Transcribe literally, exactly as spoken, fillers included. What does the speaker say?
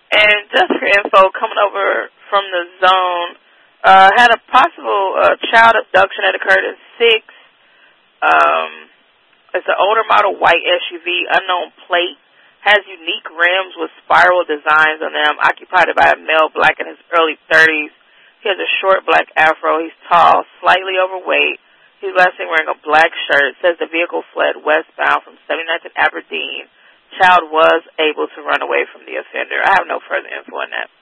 And just for info, coming over from the zone, uh, had a possible uh, child abduction that occurred at six. Um, it's an older model white S U V, unknown plate, has unique rims with spiral designs on them, occupied by a male black in his early thirties. He has a short black afro. He's tall, slightly overweight. He's last seen wearing a black shirt. It says the vehicle fled westbound from seventy-ninth and Aberdeen. Child was able to run away from the offender. I have no further info on that.